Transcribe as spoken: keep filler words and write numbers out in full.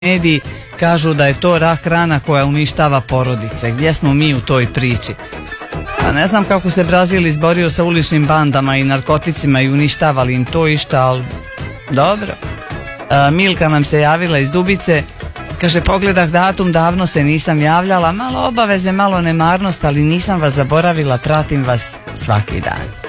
mediji kažu da je to rak rana koja uništava porodice. Gdje smo mi u toj priči? Pa ne znam kako se Brazil izborio sa uličnim bandama i narkoticima i uništavali im to išta, ali dobro. A, Milka nam se javila iz Dubice, kaže pogledah datum, davno se nisam javljala, malo obaveze, malo nemarnost, ali nisam vas zaboravila, pratim vas svaki dan.